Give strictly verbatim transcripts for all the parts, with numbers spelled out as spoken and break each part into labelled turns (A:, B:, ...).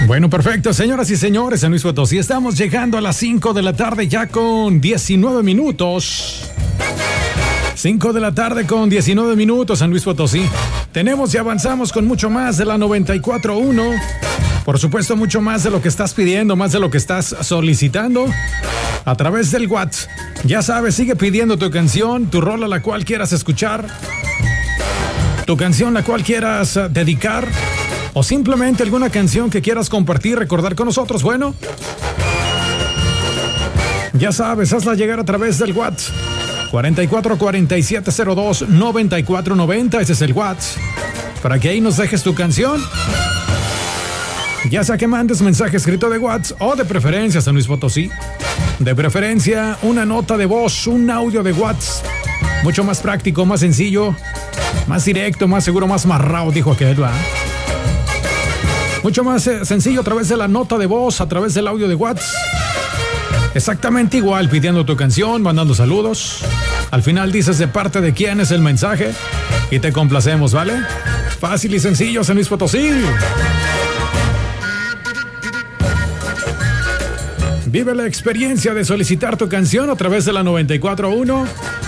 A: Bueno, perfecto, señoras y señores, San Luis Potosí, estamos llegando a las cinco de la tarde ya con diecinueve minutos. cinco de la tarde con diecinueve minutos, San Luis Potosí. Tenemos y avanzamos con mucho más de la noventa y cuatro punto uno. Por supuesto, mucho más de lo que estás pidiendo, más de lo que estás solicitando a través del WhatsApp. Ya sabes, sigue pidiendo tu canción, tu rola la cual quieras escuchar, tu canción la cual quieras dedicar, o simplemente alguna canción que quieras compartir, recordar con nosotros. Bueno, ya sabes, hazla llegar a través del WhatsApp. cuarenta y cuatro, cuarenta y siete cero dos, noventa y cuatro noventa, ese es el WhatsApp. Para que ahí nos dejes tu canción. Ya sea que mandes mensaje escrito de WhatsApp o de preferencia San Luis Potosí. De preferencia, una nota de voz, un audio de WhatsApp. Mucho más práctico, más sencillo, más directo, más seguro, más marrao, dijo aquel, ¿va? Mucho más eh, sencillo a través de la nota de voz, a través del audio de WhatsApp. Exactamente igual, pidiendo tu canción, mandando saludos. Al final dices de parte de quién es el mensaje y te complacemos, ¿vale? Fácil y sencillo, San Luis Potosí. Vive la experiencia de solicitar tu canción a través de la noventa y cuatro punto uno.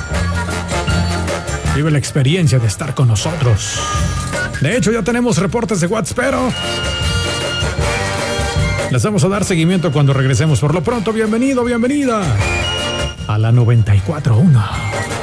A: Vive la experiencia de estar con nosotros. De hecho, ya tenemos reportes de WhatsApp, pero les vamos a dar seguimiento cuando regresemos. Por lo pronto, bienvenido, bienvenida a la noventa y cuatro punto uno.